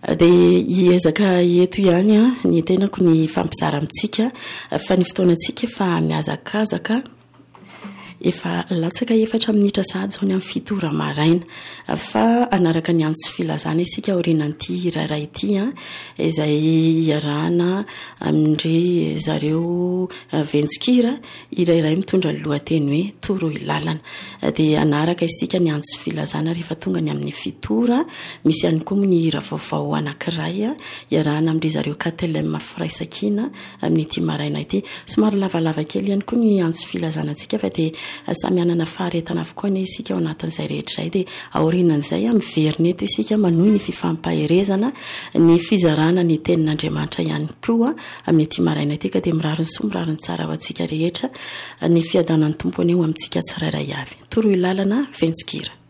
dia iezaka eto ihany a ny tenako ny fampizara amintsika fa ny fotoanantsika efa miazakazaka efa latsaka 4 minitra sahady zao ny amin'ny 7 ora maraina fa anaraka ny antso filazana isika orinan'ity raray ity a izay iarahana amindry zareo ventsokira irairay mitondra lohateny hoe toroy lalana dia anaraka isika ny antso filazana rehefa tonga ny amin'ny 7 ora misy ihany koa ny hira vaovao anankiray a iarahana amindry zareo KTLM Firaisakina amin'ity maraina ity somary lavalava kely ihany koa ny antso filazana antsika fa dia samy anana faharetana avokoa ny isika ao anatin'izay rehetra izay dia aorinan'izay miverina eto isika manohy ny fifampaherezana ny fizarana ny tenin'Andriamanitra ihany koa amin'ity maraina ity ka dia mirary ny soa mirary ny tsara ho antsika rehetra ny fiadanan'ny tompo anio amintsika tsirairay avy toroy lalana ventsokira